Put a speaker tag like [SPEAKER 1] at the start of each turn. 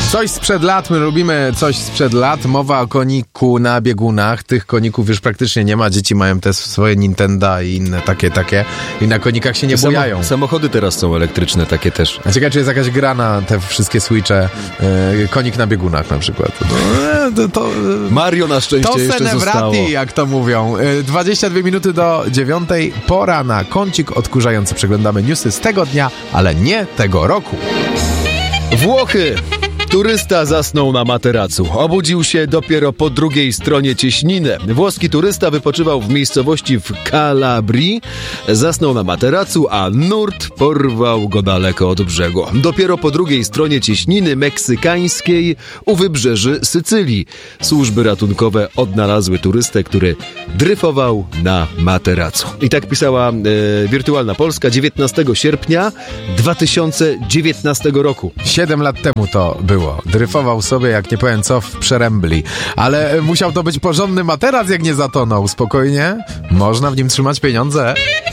[SPEAKER 1] Coś sprzed lat, my lubimy coś sprzed lat. Mowa o koniku na biegunach. Tych koników już praktycznie nie ma. Dzieci mają te swoje Nintendo i inne takie. I na konikach się nie bujają.
[SPEAKER 2] Samochody teraz są elektryczne, takie też.
[SPEAKER 1] A ciekawe, czy jest jakaś gra na te wszystkie Switche. Konik na biegunach na przykład.
[SPEAKER 2] Mario na szczęście
[SPEAKER 1] to
[SPEAKER 2] jeszcze zostało.
[SPEAKER 1] jak to mówią. 22 minuty do 9. Pora na kącik odkurzający. Przeglądamy newsy z tego dnia, ale nie tego roku.
[SPEAKER 2] Włochy. Turysta zasnął na materacu. Obudził się dopiero po drugiej stronie cieśniny. Włoski turysta wypoczywał w miejscowości w Kalabrii. Zasnął na materacu, a nurt porwał go daleko od brzegu. Dopiero po drugiej stronie cieśniny meksykańskiej u wybrzeży Sycylii. Służby ratunkowe odnalazły turystę, który dryfował na materacu. I tak pisała Wirtualna Polska 19 sierpnia 2019 roku.
[SPEAKER 1] 7 lat temu to było. Dryfował sobie, jak nie powiem co, w Przerębli. Ale musiał to być porządny materac, jak nie zatonął. Spokojnie, można w nim trzymać pieniądze.